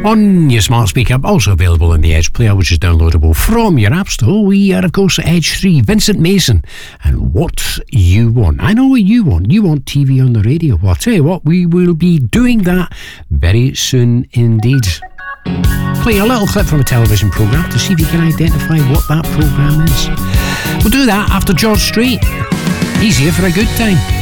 on your smart speaker, also available in the Edge player, which is downloadable from your app store. We are, of course, Edge 3, Vincent Mason, and What You Want. I know what you want. You want TV on the radio. Well, I'll tell you what, we will be doing that very soon indeed. Play a little clip from a television programme to see if you can identify what that programme is. We'll do that after George Strait. He's here for a good time.